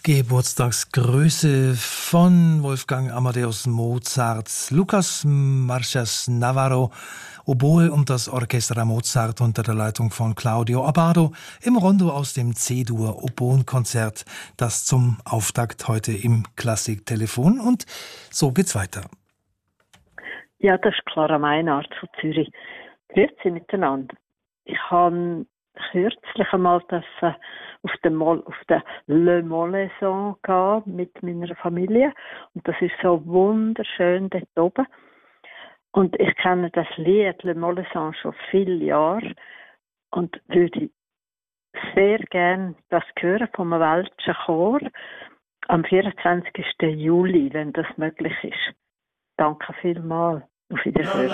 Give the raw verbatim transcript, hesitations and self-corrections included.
Geburtstagsgrüße von Wolfgang Amadeus Mozart, Lucas Marchas Navarro, Oboe und das Orchestra Mozart unter der Leitung von Claudio Abbado im Rondo aus dem C-Dur Oboenkonzert, das zum Auftakt heute im Klassiktelefon. Und so geht's weiter. Ja, das ist Clara Meinhardt von Zürich. Grüezi miteinander. Ich habe kürzlich einmal dürfen auf den Mol, auf den Le Mollaison gehen mit meiner Familie. Und das ist so wunderschön dort oben. Und ich kenne das Lied Le Mollaison schon viele Jahre und würde sehr gerne das hören vom welschen Chor am vierundzwanzigsten Juli, wenn das möglich ist. Danke vielmals. Auf Wiedersehen.